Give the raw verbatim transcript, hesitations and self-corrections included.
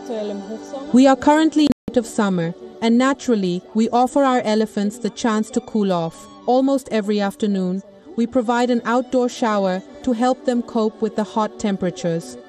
We are currently in the height of summer, and naturally, we offer our elephants the chance to cool off. Almost every afternoon, we provide an outdoor shower to help them cope with the hot temperatures.